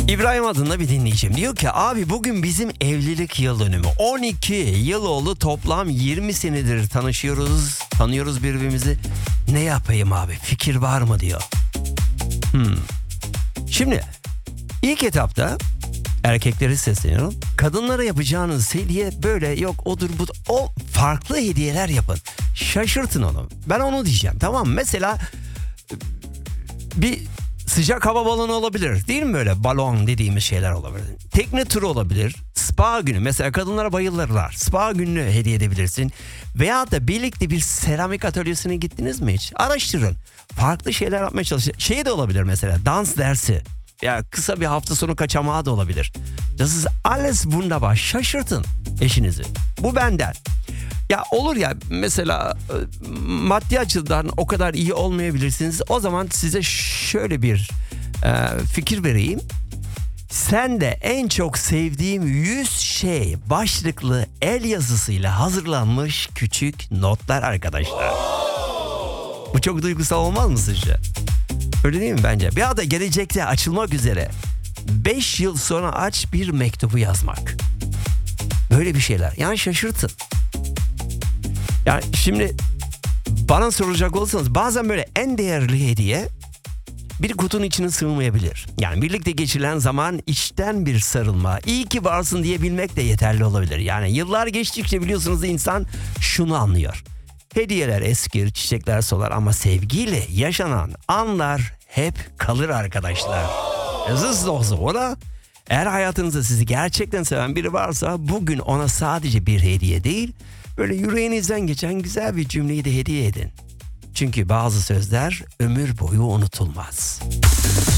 İbrahim adında bir dinleyicim diyor ki abi bugün bizim evlilik yıl dönümü. 12 yıl oldu, toplam 20 senedir tanıyoruz birbirimizi. Ne yapayım abi, fikir var mı diyor. Şimdi ilk etapta erkekleri sesleniyorum. Kadınlara yapacağınız hediye böyle yok odur bu, o farklı hediyeler yapın. Şaşırtın onu. Ben onu diyeceğim, tamam mı? Mesela bir sıcak hava balonu olabilir, değil mi, böyle balon dediğimiz şeyler olabilir. Tekne turu olabilir. Spa günü, mesela kadınlara bayılırlar. Spa gününü hediye edebilirsin. Veya da birlikte bir seramik atölyesine gittiniz mi hiç? Araştırın. Farklı şeyler yapmaya çalışın. Şey de olabilir, mesela dans dersi. Ya kısa bir hafta sonu kaçamağı da olabilir. Das ist alles wunderbar. Şaşırtın eşinizi. Bu benden. Ya olur ya, mesela maddi açıdan o kadar iyi olmayabilirsiniz. O zaman size şöyle bir fikir vereyim. Sen de en çok sevdiğim 100 şey başlıklı el yazısıyla hazırlanmış küçük notlar arkadaşlar. Bu çok duygusal olmaz mı sizce? Öyle değil mi bence? Bir da gelecekte açılmak üzere 5 yıl sonra aç bir mektubu yazmak. Böyle bir şeyler. Yani şaşırtın. Yani şimdi bana soracak olursanız bazen böyle en değerli hediye bir kutunun içine sığmayabilir. Yani birlikte geçirilen zaman, içten bir sarılma, iyi ki varsın diyebilmek de yeterli olabilir. Yani yıllar geçtikçe biliyorsunuz insan şunu anlıyor. Hediyeler eskir, çiçekler solar ama sevgiyle yaşanan anlar hep kalır arkadaşlar. Es ist doch so, oder? Eğer hayatınızda sizi gerçekten seven biri varsa bugün ona sadece bir hediye değil, böyle yüreğinizden geçen güzel bir cümleyi de hediye edin. Çünkü bazı sözler ömür boyu unutulmaz.